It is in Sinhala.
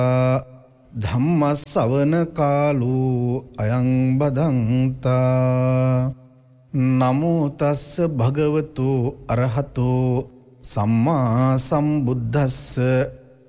ධම්මස්සවන කාලෝ අයං බදන්තා. නමෝ තස්ස භගවතු අරහතෝ සම්මා සම්බුද්දස්ස